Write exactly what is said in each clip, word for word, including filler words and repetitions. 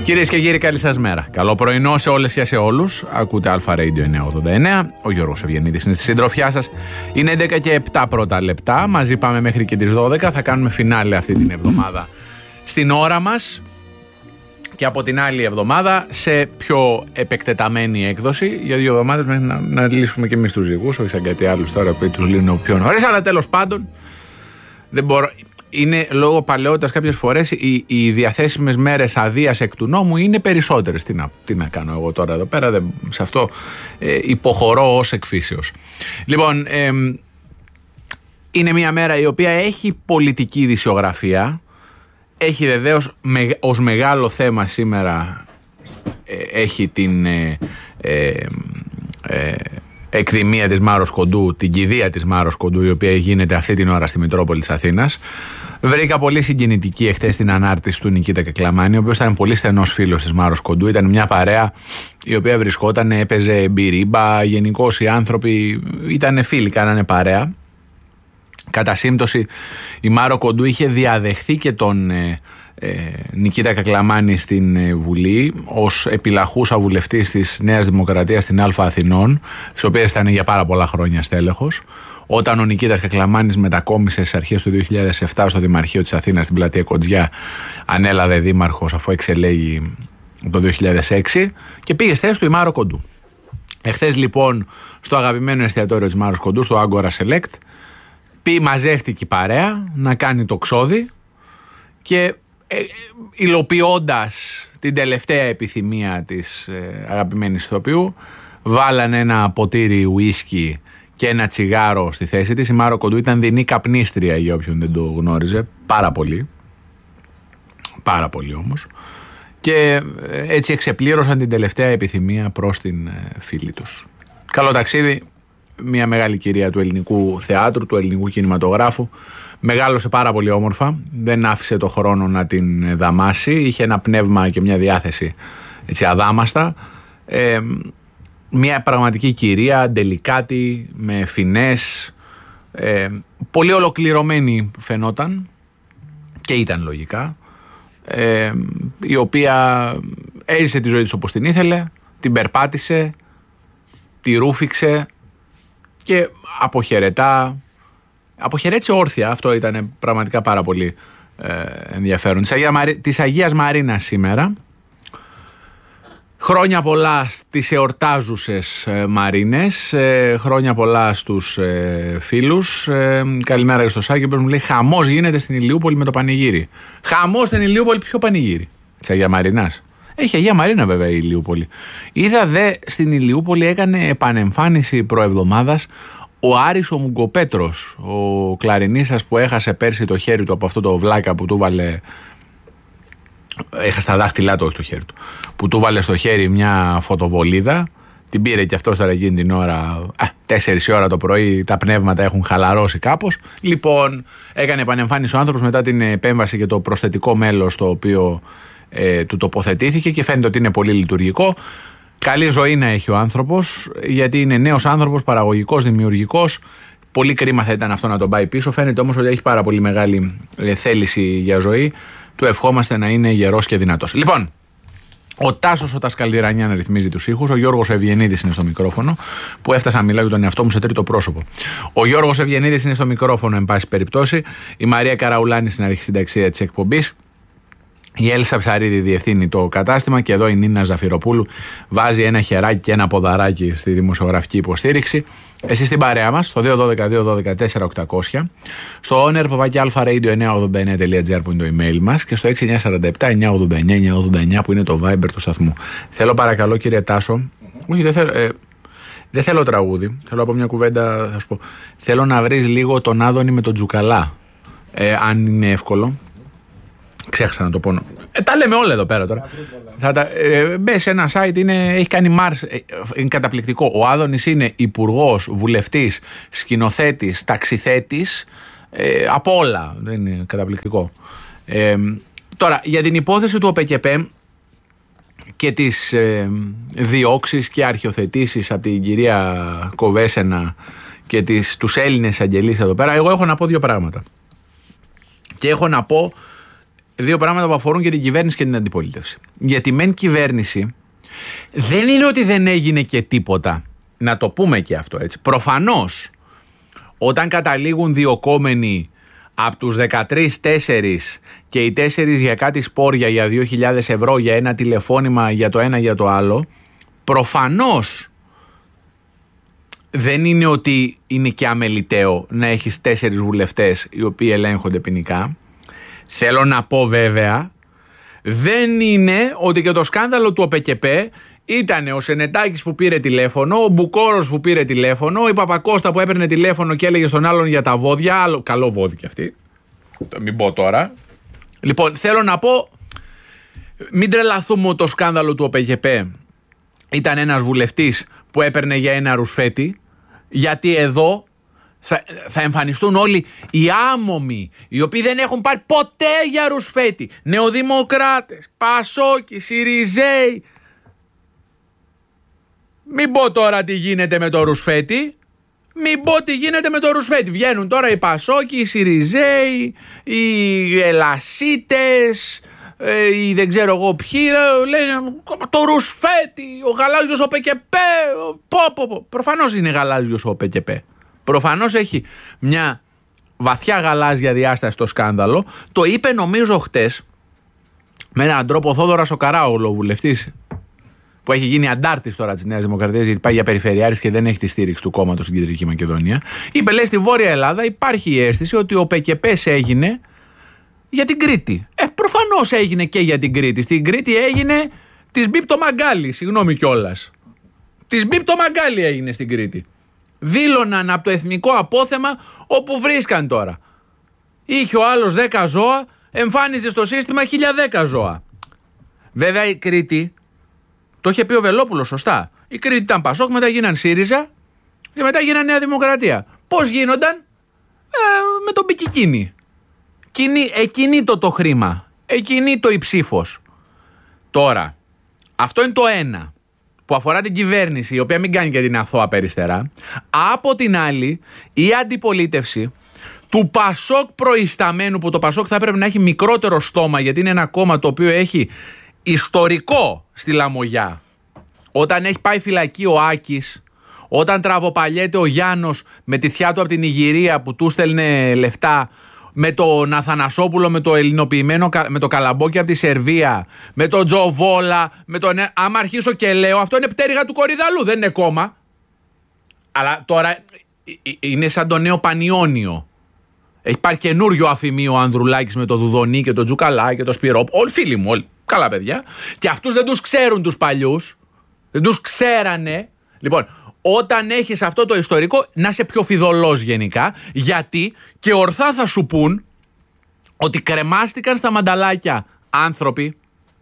Κυρίες και κύριοι, καλή σας μέρα. Καλό πρωινό σε όλες και σε όλους. Ακούτε Αλφα Radio εννιακόσια ογδόντα εννέα. Ο Γιώργος Ευγενίδης είναι στη συντροφιά σας. Είναι έντεκα και επτά πρώτα λεπτά. Μαζί πάμε μέχρι και τις δώδεκα. Θα κάνουμε φινάλε αυτή την εβδομάδα στην ώρα μας. Και από την άλλη εβδομάδα σε πιο επεκτεταμένη έκδοση. Για δύο εβδομάδες μέχρι να, να λύσουμε και εμείς τους ζυγούς. Όχι σαν κάτι άλλους τώρα που τους λύνουν πιο νωρίς. Αλλά τέλος πάντων δεν μπορώ. Είναι λόγω παλαιότητας κάποιες φορές οι, οι διαθέσιμες μέρες αδείας εκ του νόμου είναι περισσότερες. Τι να, τι να κάνω εγώ τώρα εδώ πέρα, δεν, σε αυτό ε, υποχωρώ ως εκφύσεως. Λοιπόν, ε, είναι μια μέρα η οποία έχει πολιτική ειδησιογραφία. Έχει βεβαίως με, ως μεγάλο θέμα σήμερα ε, έχει την ε, ε, ε, εκδημία της Μάρος Κοντού, την κηδεία της Μάρος Κοντού, η οποία γίνεται αυτή την ώρα στη Μητρόπολη της Αθήνας. Βρήκα πολύ συγκινητική εχθές την ανάρτηση του Νικήτα Κεκλαμάνη, ο οποίος ήταν πολύ στενός φίλος της Μάρος Κοντού. Ήταν μια παρέα η οποία βρισκόταν, έπαιζε μπυρίμπα, γενικώς οι άνθρωποι ήταν φίλοι, κάνανε παρέα. Κατά σύμπτωση η Μάρο Κοντού είχε διαδεχθεί και τον ε, ε, Νικήτα Κεκλαμάνη στην ε, Βουλή ως επιλαχούσα βουλευτής της Νέας Δημοκρατίας στην Α Αθηνών, στις οποίες ήταν για πάρα πολλά χρόνια στέλεχος. Όταν ο Νικήτας Κεκλαμάνης μετακόμισε στις αρχές του δύο χιλιάδες επτά στο Δημαρχείο της Αθήνας στην πλατεία Κοντζιά, ανέλαβε δήμαρχος αφού εξελέγει το δύο χιλιάδες έξι και πήγε στη θέση του η Μάρο Κοντού. Εχθές λοιπόν στο αγαπημένο εστιατόριο της Μάρος Κοντού, στο Άγκορα Select, πει μαζεύτηκε η παρέα να κάνει το ξόδι και ε, υλοποιώντας την τελευταία επιθυμία της ε, αγαπημένης ηθοποιού, βάλανε ένα ποτήρι ουίσκι και ένα τσιγάρο στη θέση της. Η Μάρο Κοντού ήταν δεινή καπνίστρια, για όποιον δεν το γνώριζε, πάρα πολύ, πάρα πολύ όμως, και έτσι εξεπλήρωσαν την τελευταία επιθυμία προς την φίλη τους. Καλό ταξίδι, μια μεγάλη κυρία του ελληνικού θεάτρου, του ελληνικού κινηματογράφου. Μεγάλωσε πάρα πολύ όμορφα, δεν άφησε το χρόνο να την δαμάσει, είχε ένα πνεύμα και μια διάθεση έτσι αδάμαστα. Ε, Μια πραγματική κυρία, ντελικάτη, με φινές, ε, πολύ ολοκληρωμένη φαινόταν και ήταν λογικά, ε, η οποία έζησε τη ζωή της όπως την ήθελε, την περπάτησε, τη ρούφηξε και αποχαιρετά, αποχαιρέτησε όρθια. Αυτό ήταν πραγματικά πάρα πολύ ε, ενδιαφέρον. Της, Αγία Μαρί, της Αγίας Μαρίνας σήμερα. Χρόνια πολλά στις εορτάζουσες ε, Μαρίνες, ε, χρόνια πολλά στους ε, φίλους. Ε, καλημέρα και στο Σάκη που μου λέει χαμός γίνεται στην Ηλιούπολη με το πανηγύρι. Χαμός στην Ηλιούπολη, ποιο πανηγύρι? Της Αγία Μαρίνας. Έχει Αγία Μαρίνα βέβαια η Ηλιούπολη. Είδα δε στην Ηλιούπολη έκανε επανεμφάνιση προεβδομάδας ο Άρης ο Μουγκοπέτρος, ο κλαρινίστας που έχασε πέρσι το χέρι του από αυτό το βλάκα που του βάλε. Έχασε τα δάχτυλά του, όχι το χέρι του. Που του βάλε στο χέρι μια φωτοβολίδα. Την πήρε και αυτός τώρα εκείνη την ώρα. Τέσσερις η ώρα το πρωί, τα πνεύματα έχουν χαλαρώσει κάπως. Λοιπόν, έκανε επανεμφάνιση ο άνθρωπος μετά την επέμβαση και το προσθετικό μέλος το οποίο ε, του τοποθετήθηκε και φαίνεται ότι είναι πολύ λειτουργικό. Καλή ζωή να έχει ο άνθρωπος, γιατί είναι νέος άνθρωπος, παραγωγικός, δημιουργικός. Πολύ κρίμα θα ήταν αυτό να τον πάει πίσω. Φαίνεται όμως ότι έχει πάρα πολύ μεγάλη θέληση για ζωή. Του ευχόμαστε να είναι γερός και δυνατός. Λοιπόν, ο Τάσος ο Τασκαλιρανιάν ρυθμίζει τους ήχους. Ο Γιώργος Ευγενίδης είναι στο μικρόφωνο, που έφτασα να μιλάω για τον εαυτό μου σε τρίτο πρόσωπο. Ο Γιώργος Ευγενίδης είναι στο μικρόφωνο, εν πάση περιπτώσει. Η Μαρία Καραουλάνη στην αρχισυνταξία της εκπομπής. Η Έλσα Ψαρίδη διευθύνει το κατάστημα και εδώ η Νίνα Ζαφυροπούλου βάζει ένα χεράκι και ένα ποδαράκι στη δημοσιογραφική υποστήριξη. Εσείς στην παρέα μας, στο δύο ένα δύο δύο ένα δύο τέσσερα οκτακόσια, στο owner παπάκι αλφα-radio εννιακόσια ογδόντα εννέα τελεία τζι άρ που είναι το email μας και στο έξι εννιά τέσσερα επτά εννιακόσια ογδόντα εννέα εννιακόσια ογδόντα εννέα που είναι το Viber του σταθμού. Θέλω παρακαλώ κύριε Τάσο, όχι δεν θέλω, ε, δεν θέλω τραγούδι, θέλω από μια κουβέντα, θα σου πω. Θέλω να βρεις λίγο τον Άδωνη με τον Τζουκαλά, ε, αν είναι εύκολο. Ξέχασα να το πω. Ε, τα λέμε όλα εδώ πέρα τώρα. Θα τα, ε, μπες σε ένα site, είναι, έχει κάνει Μάρς, ε, είναι καταπληκτικό. Ο Άδωνης είναι υπουργός, βουλευτής, σκηνοθέτης, ταξιθέτης, ε, από όλα. Δεν είναι καταπληκτικό. Ε, τώρα, για την υπόθεση του ΟΠΕΚΕΠΕ και τις ε, διώξεις και αρχιοθετήσεις από την κυρία Κοβέσαινα και τις, τους Έλληνες αγγελείς εδώ πέρα, εγώ έχω να πω δύο πράγματα. Και έχω να πω δύο πράγματα που αφορούν και την κυβέρνηση και την αντιπολίτευση. Γιατί μεν κυβέρνηση δεν είναι ότι δεν έγινε και τίποτα. Να το πούμε και αυτό έτσι. Προφανώς, όταν καταλήγουν διοκόμενοι από τους δεκατρείς τέσσερις και οι τέσσερις για κάτι σπόρια για δύο χιλιάδες ευρώ για ένα τηλεφώνημα για το ένα για το άλλο, προφανώς δεν είναι ότι είναι και αμεληταίο να έχεις τέσσερις βουλευτές οι οποίοι ελέγχονται ποινικά. Θέλω να πω βέβαια, δεν είναι ότι και το σκάνδαλο του ΟΠΕΚΕΠΕ ήταν ο Σενετάκης που πήρε τηλέφωνο, ο Μπουκόρος που πήρε τηλέφωνο, η Παπακώστα που έπαιρνε τηλέφωνο και έλεγε στον άλλον για τα βόδια. Άλλο, καλό βόδι κι αυτή. Το μην πω τώρα. Λοιπόν, θέλω να πω, μην τρελαθούμε ότι το σκάνδαλο του ΟΠΕΚΕΠΕ ήταν ένας βουλευτής που έπαιρνε για ένα ρουσφέτη, γιατί εδώ θα, θα εμφανιστούν όλοι οι άμομοι, οι οποίοι δεν έχουν πάρει ποτέ για ρουσφέτη. Νεοδημοκράτες, Πασόκοι, Σιριζέοι. Μην πω τώρα τι γίνεται με το ρουσφέτη. Μην πω τι γίνεται με το ρουσφέτη. Βγαίνουν τώρα οι Πασόκοι, οι Σιριζέοι, οι Ελασίτες, οι δεν ξέρω εγώ ποιοι, λένε το ρουσφέτη, ο γαλάζιος ΟΠΕΚΕΠΕ. Πω, πω, πω. Προφανώς είναι γαλάζιος ο ΟΠΕΚΕΠΕ. Προφανώς έχει μια βαθιά γαλάζια διάσταση στο σκάνδαλο. Το είπε νομίζω χτες με έναν τρόπο ο Θόδωρας ο Καράολο, ο βουλευτής που έχει γίνει αντάρτης τώρα της Νέας Δημοκρατίας, γιατί πάει για περιφερειάρης και δεν έχει τη στήριξη του κόμματος στην Κεντρική Μακεδονία. Είπε, λέει, στη Βόρεια Ελλάδα υπάρχει η αίσθηση ότι ο ΠΚΠ έγινε για την Κρήτη. Ε, προφανώς έγινε και για την Κρήτη. Στην Κρήτη έγινε της Μπίπ το Μαγκάλι, συγγνώμη κιόλας. Της Μπίπ το Μαγκάλι έγινε στην Κρήτη. Δήλωναν από το εθνικό απόθεμα όπου βρίσκαν τώρα. Είχε ο άλλος δέκα ζώα, εμφάνιζε στο σύστημα χίλια δέκα ζώα. Βέβαια η Κρήτη, το είχε πει ο Βελόπουλος σωστά, η Κρήτη ήταν Πασόκ, μετά γίναν ΣΥΡΙΖΑ και μετά γίναν Νέα Δημοκρατία. Πώς γίνονταν? Ε, με τον Πικικίνη. Εκείνη το το χρήμα, εκείνη το η ψήφος. Τώρα, αυτό είναι το ένα που αφορά την κυβέρνηση, η οποία μην κάνει και την αθώα περιστερά. Από την άλλη, η αντιπολίτευση του Πασόκ προϊσταμένου, που το Πασόκ θα έπρεπε να έχει μικρότερο στόμα, γιατί είναι ένα κόμμα το οποίο έχει ιστορικό στη Λαμογιά. Όταν έχει πάει φυλακή ο Άκης, όταν τραβοπαλιέται ο Γιάννος με τη θιά του από την Ιγυρία που του στέλνε λεφτά, με τον Αθανασόπουλο, με το ελληνοποιημένο, με το Καλαμπόκι από τη Σερβία, με τον Τζοβόλα, με τον... άμα αρχίσω και λέω, αυτό είναι πτέρυγα του Κορυδαλού, δεν είναι κόμμα. Αλλά τώρα είναι σαν το νέο Πανιόνιο. Έχει πάρει καινούριο αφημί ο Ανδρουλάκης με το Δουδονί και το Τζουκαλά και το Σπυρό. Όλοι φίλοι μου, όλοι καλά παιδιά. Και αυτούς δεν τους ξέρουν τους παλιούς. Δεν τους ξέρανε. Λοιπόν, όταν έχεις αυτό το ιστορικό, να είσαι πιο φιδωλός γενικά, γιατί και ορθά θα σου πούν ότι κρεμάστηκαν στα μανταλάκια άνθρωποι.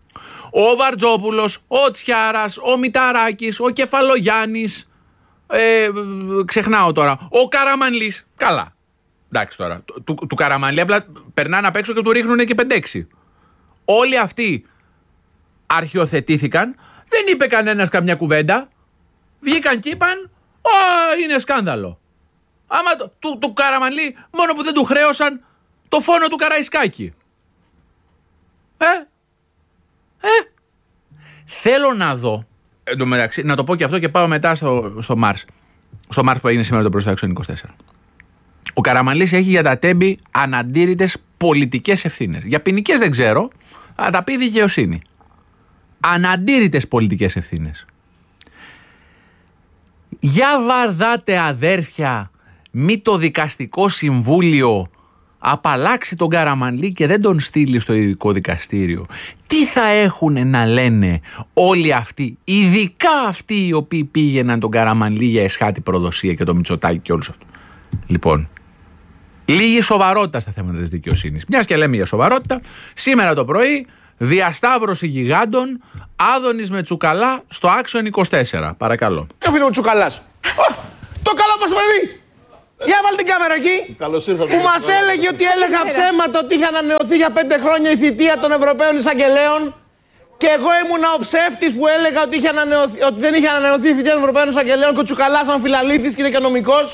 Ο Βαρτζόπουλος, ο Τσιάρας, ο Μηταράκης, ο Κεφαλογιάννης, ε, ξεχνάω τώρα, ο Καραμανλής. Καλά. Εντάξει τώρα, του, του Καραμανλή απλά περνάνε απ' έξω και του ρίχνουν και πεντέξι. Όλοι αυτοί αρχιοθετήθηκαν, δεν είπε κανένας καμιά κουβέντα. Βγήκαν και είπαν, «Ω, είναι σκάνδαλο». Άμα το, του, του Καραμανλή, μόνο που δεν του χρέωσαν το φόνο του Καραϊσκάκη. Ε, ε. Θέλω να δω, εν τω μεταξύ, να το πω και αυτό και πάω μετά στο, στο Μάρς. Στο Μάρς που έγινε σήμερα το πρωί στο είκοσι τέσσερα. Ο Καραμανλής έχει για τα τέμπη αναντήρητες πολιτικές ευθύνες. Για ποινικές δεν ξέρω, θα τα πει δικαιοσύνη. Αναντήρητες πολιτικές ευθύνες. Για βαρδάτε αδέρφια, μη το δικαστικό συμβούλιο απαλλάξει τον Καραμανλή και δεν τον στείλει στο ειδικό δικαστήριο. Τι θα έχουν να λένε όλοι αυτοί, ειδικά αυτοί οι οποίοι πήγαιναν τον Καραμανλή για εσχάτη προδοσία και το Μητσοτάκη και όλους αυτούς. Λοιπόν, λίγη σοβαρότητα στα θέματα της δικαιοσύνης. Μιας και λέμε για σοβαρότητα, σήμερα το πρωί διασταύρωση γιγάντων, Άδωνης με Τσουκαλά στο Άξιον είκοσι τέσσερα. Παρακαλώ. Έφυγε ο Τσουκαλάς. Το καλό μας παιδί! Για βάλει την κάμερα εκεί. Καλώς ήρθατε. Που μας έλεγε ότι έλεγα ψέματα ότι είχε ανανεωθεί για πέντε χρόνια η θητεία των Ευρωπαίων Εισαγγελέων. Και εγώ ήμουνα ο ψεύτης που έλεγα ότι, είχε ανανεωθεί, ότι δεν είχε ανανεωθεί η θητεία των Ευρωπαίων Εισαγγελέων και ο Τσουκαλάς ήταν φιλαλήθης και είναι και νομικός.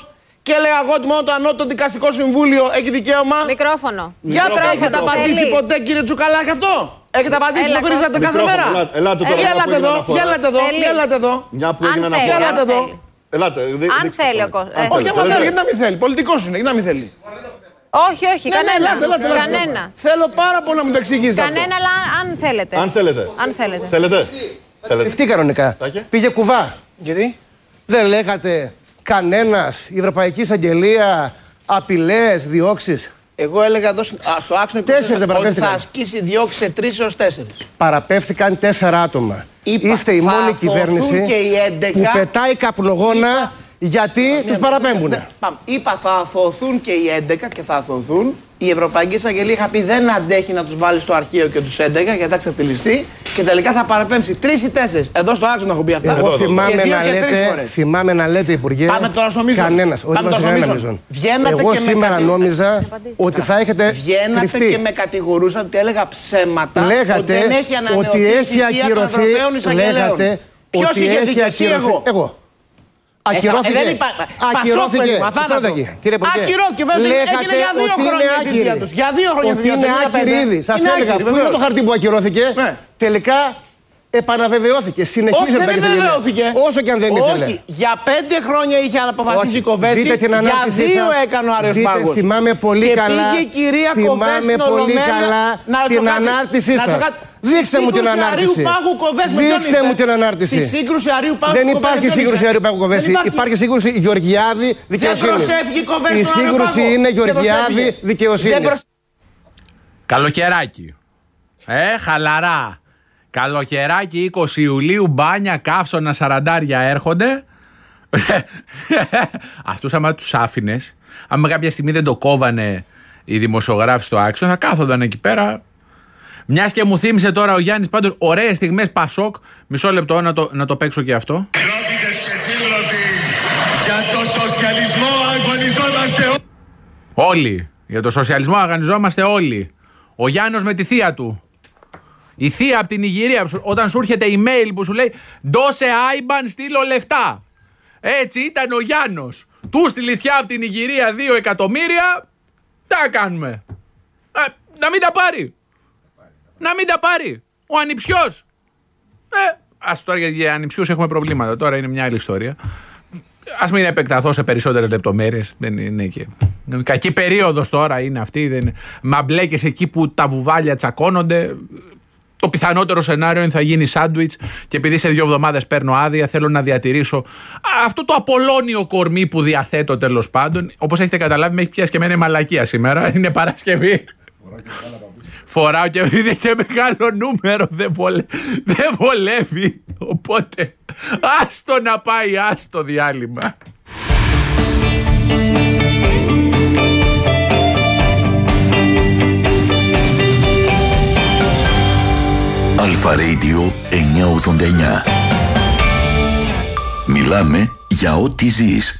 Και έλεγα εγώ ότι μόνο το ανώτατο δικαστικό συμβούλιο έχει δικαίωμα. Μικρόφωνο. Για το έχετε απαντήσει ποτέ, κύριε Τσουκαλάκη, αυτό? Έχετε απαντήσει, το βρίζατε κάθε μέρα? Ελάτε τώρα. Έλατε εδώ, έλατε εδώ, έλατε εδώ. Μια που έγινε αναφορά. Έλατε εδώ. Ελάτε. Αν θέλει ο κόσμος. Όχι, άμα θέλει, γιατί να μην θέλει. Πολιτικός είναι, γιατί να μην θέλει. Όχι, όχι, κανένα. Κανένα. Θέλω πάρα πολύ να μου το εξηγήσετε. Κανένα, αλλά αν θέλετε. Αν θέλετε. Αν θέλετε. Θέλετε. Κρυφτεί κανονικά. Πήγε κουβά. Γιατί? Δεν λέγατε κανένας, η Ευρωπαϊκή Εισαγγελία, απειλές, διώξεις? Εγώ έλεγα εδώ στο άξονα ότι θα ασκήσει διώξεις σε τρεις έως τέσσερις. Παραπέμφθηκαν τέσσερα άτομα. Είπα, είστε η μόνη κυβέρνηση και οι έντεκα, που πετάει καπνογόνα είπα, γιατί τους παραπέμπουνε. Είπα θα αθωωθούν και οι έντεκα και θα αθωωθούν. Η Ευρωπαϊκή Εισαγγελία είχα πει δεν αντέχει να τους βάλει στο αρχείο και τους έντεκα γιατί θα ξεφτυλιστεί και τελικά θα παραπέμψει τρεις ή τέσσερις. Εδώ στο άξονα έχω πει αυτά. Εγώ θυμάμαι, και να λέτε, θυμάμαι να λέτε, Υπουργέ. Πάμε τώρα στο μείζον. Κανένας. Όχι, στο μείζον. Εγώ και σήμερα με νόμιζα ότι θα έχετε Βγαίνατε κρυφτεί. και με κατηγορούσατε ότι έλεγα ψέματα. Λέγατε ότι δεν έχει ανανεωθεί ότι έχει ακυρωθεί. Λέγατε ότι έχει ακυρωθεί. Εγώ. Ακυρώθηκε. Ε, Ακυρώθηκε. Κύριε Υπουργέ, ακυρώθηκε. Λέγατε για δύο ότι είναι άκυρη. Για δύο χρόνια. Ότι είναι άκυρη ήδη. Σας έλεγα, πού είναι το χαρτί που ακυρώθηκε? Τελικά επαναβεβαιώθηκε. Συνεχίζεται να επαναβεβαιώθηκε. Όσο και αν δεν ήθελε. Όχι, για πέντε χρόνια είχε αποφασίσει η Κοβέση. Για δύο έκανε ο Άριος Πάγος. Θυμάμαι πολύ καλά. Και πήγε η κυρία Κοβέση στην Ολομέλεια την ανάρτησή σας. Δείξτε μου την ανάρτηση. Δείξτε μου την ανάρτηση. Στη σύγκρουση Αρίου Πάγου. Δεν υπάρχει σύγκρουση Αρίου Πάγου Κοβέση. Υπάρχει σύγκρουση Γεωργιάδη δικαιοσύνη. Δεν προσέφηκε η Κοβέση. Η σύγκρουση είναι Γεωργιάδη δικαιοσύνη. Καλοκαιράκι. Ε, χαλαρά. Καλοκαιράκι είκοσι Ιουλίου, μπάνια, καύσωνα, σαραντάρια έρχονται. Αυτούς άμα τους άφηνες, άμα κάποια στιγμή δεν το κόβανε οι δημοσιογράφοι στο άξιο, θα κάθονταν εκεί πέρα. Μιας και μου θύμισε τώρα ο Γιάννης πάντως ωραίες στιγμές Πασόκ. Μισό λεπτό να το, να το παίξω και αυτό. Ρώτησες και σίγουρο ότι για το σοσιαλισμό αγωνιζόμαστε όλοι. Για το σοσιαλισμό αγωνιζόμαστε όλοι. Ο Γιάννος με τη θεία του. Η θεία από την Ιγυρία, όταν σου έρχεται email που σου λέει «Ντόσε άιμπαν, στείλω λεφτά». Έτσι ήταν ο Γιάννος. Του στη λιθιά από την Ιγυρία δύο εκατομμύρια. Τα κάνουμε. Α, να μην τα πάρει. Να μην τα πάρει. Ο ανιψιός. Ε, ας τώρα για ανιψιούς έχουμε προβλήματα. Τώρα είναι μια άλλη ιστορία. Ας μην επεκταθώ σε περισσότερες λεπτομέρειες. Δεν είναι και... Κακή περίοδος τώρα είναι αυτή. Δεν... Μα μπλέκες εκεί που τα βουβάλια τσακώνονται. Το πιθανότερο σενάριο είναι θα γίνει σάντουιτς και επειδή σε δύο εβδομάδες παίρνω άδεια, θέλω να διατηρήσω αυτό το απολώνιο κορμί που διαθέτω τέλος πάντων. Όπως έχετε καταλάβει, με έχει πιάσει και εμένα η μαλακία σήμερα. Είναι Παρασκευή. Φοράω και είναι και μεγάλο νούμερο. Δεν, βολε... δεν βολεύει. Οπότε άστο να πάει, άστο διάλειμμα. Αλφα Radio εννιακόσια ογδόντα εννιά. Μιλάμε για ό,τι ζεις.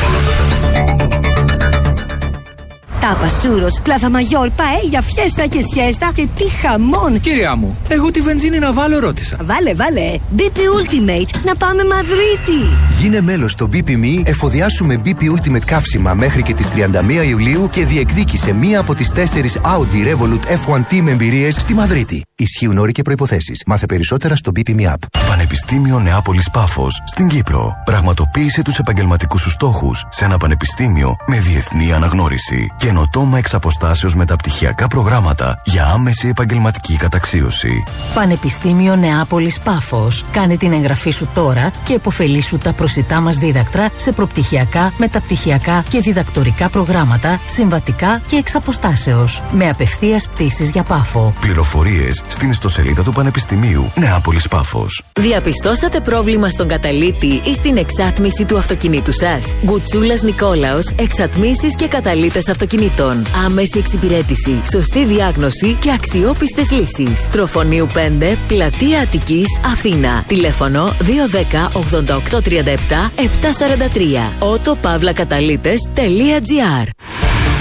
Τάπας, τσούρος, πλάθα μαγιόρ, παέλια, φιέστα και σιέστα και τι χαμόν! Κυρία μου, εγώ τη βενζίνη να βάλω ρώτησα. Βάλε, βάλε! μπι πι Ultimate, να πάμε Μαδρίτη! Γίνε μέλος στο μπι πι εμ ι, εφοδιάσου με μπι πι Ultimate καύσιμα μέχρι και τις τριάντα μία Ιουλίου και διεκδίκησε μία από τις τέσσερις Audi Revolut εφ ουάν τι με εμπειρίες στη Μαδρίτη. Ισχύουν όροι και προϋποθέσεις. Μάθε περισσότερα στο μπι πι εμ ι App. Πανεπιστήμιο Νεάπολης Πάφος στην Κύπρο. Πραγματοποίησε τους επαγγελματικούς σου στόχους σε ένα πανεπιστήμιο με διεθνή αναγνώριση. Καινοτόμα εξ αποστάσεως μεταπτυχιακά προγράμματα για άμεση επαγγελματική καταξίωση. Πανεπιστήμιο Νεάπολης Πάφος. Κάνε την εγγραφή σου τώρα και επωφελήσου τα προσιτά μας δίδακτρα σε προπτυχιακά, μεταπτυχιακά και διδακτορικά προγράμματα, συμβατικά και εξ αποστάσεως. Με απευθείας πτήσεις για Πάφο. Πληροφορίες στην ιστοσελίδα του Πανεπιστημίου Νεάπολης Πάφος. Διαπιστώσατε πρόβλημα στον καταλύτη ή στην εξάτμιση του αυτοκινήτου σας? Γκουτσούλας Νικόλαος, εξατμίσεις και καταλύτες αυτοκινήτων. Άμεση εξυπηρέτηση, σωστή διάγνωση και αξιόπιστες λύσεις. Τροφονίου πέντε, Πλατεία Αττικής, Αθήνα. Τηλέφωνο δύο ένα μηδέν ογδόντα οκτώ τριάντα επτά επτακόσια σαράντα τρία. ότο παύλα καταλύτες τελεία τζι άρ.